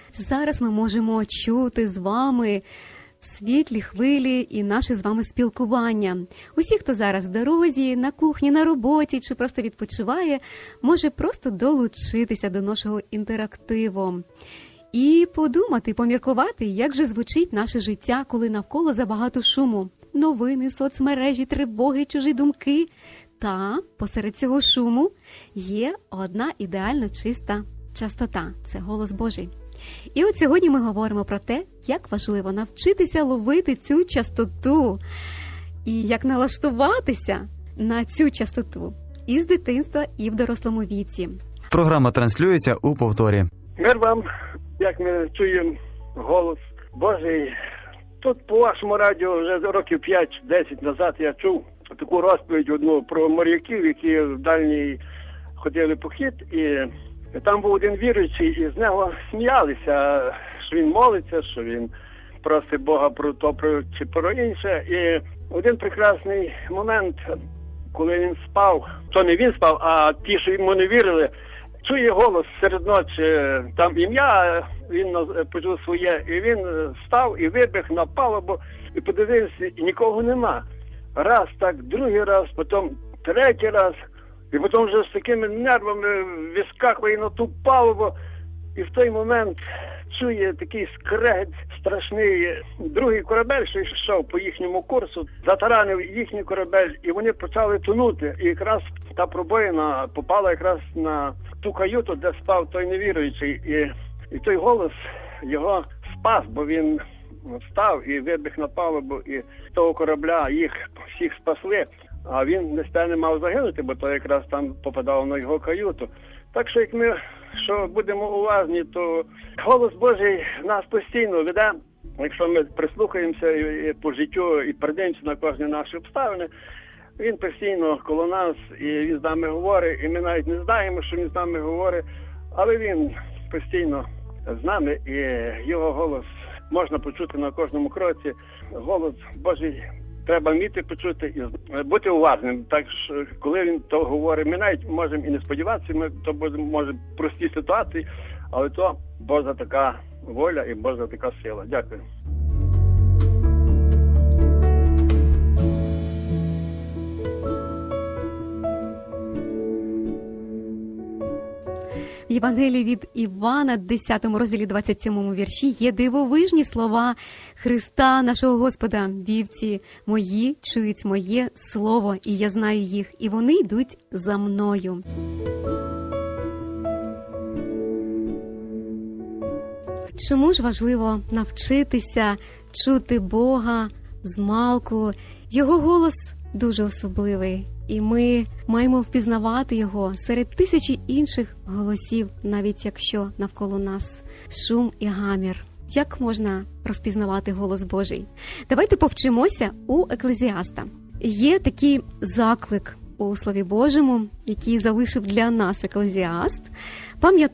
Зараз ми можемо чути з вами світлі хвилі і наше з вами спілкування. Усі, хто зараз в дорозі, на кухні, на роботі чи просто відпочиває, може просто долучитися до нашого інтерактиву. І подумати, поміркувати, як же звучить наше життя, коли навколо забагато шуму. Новини, соцмережі, тривоги, чужі думки. Та посеред цього шуму є одна ідеально чиста частота – це голос Божий. І от сьогодні ми говоримо про те, як важливо навчитися ловити цю частоту і як налаштуватися на цю частоту і з дитинства, і в дорослому віці. Програма транслюється у повторі. Мир вам, як ми чуємо голос Божий. Тут по вашому радіо вже років 5-10 назад я чув таку розповідь одну про моряків, які в дальній ходили похід, і там був один віруючий, і з нього сміялися, що він молиться, що він просить Бога про то чи про інше. І один прекрасний момент, коли він спав, то не він спав, а ті, що йому не вірили, чує голос серед ночі, там ім'я, він почув своє, і він встав і вибіг на палубу, і подивився, і нікого нема. Раз так, другий раз, потім третій раз, і потім вже з такими нервами вискакує на ту палубу, і в той момент чує такий скрегіт страшний. Другий корабель, що йшов по їхньому курсу, затаранив їхній корабель, і вони почали тонути. І якраз та пробоїна попала якраз на ту каюту, де спав той невіруючий. І той голос його спас, бо він встав і вибіг на палубу, і з того корабля їх всіх спасли. А він не мав загинути, бо то якраз там попадало на його каюту. Так що, як ми будемо уважні, то голос Божий нас постійно веде. Якщо ми прислухаємося і по життю і придивимося на кожні наші обставини, він постійно коло нас, і він з нами говорить, і ми навіть не знаємо, що він з нами говорить, але він постійно з нами, і його голос можна почути на кожному кроці. Голос Божий треба вміти почути і бути уважним. Так що, коли він то говорить, ми навіть можемо і не сподіватися, ми то може прості ситуації, але то Божа така воля і Божа така сила. Дякую. В Євангелії від Івана, 10 розділі 27 вірші, є дивовижні слова Христа, нашого Господа. Вівці мої чують моє слово, і я знаю їх, і вони йдуть за мною. Чому ж важливо навчитися чути Бога змалку? Його голос дуже особливий. І ми маємо впізнавати його серед тисячі інших голосів, навіть якщо навколо нас шум і гамір. Як можна розпізнавати голос Божий? Давайте повчимося у Еклезіаста. Є такий заклик у Слові Божому, який залишив для нас Еклезіаст.